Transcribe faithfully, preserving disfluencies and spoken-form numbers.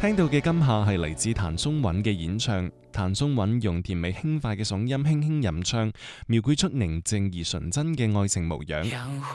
聽到嘅今夏係嚟自譚松韻嘅演唱，譚松韻用甜美輕快嘅嗓音輕輕吟唱，描繪出寧靜而純真嘅愛情模樣。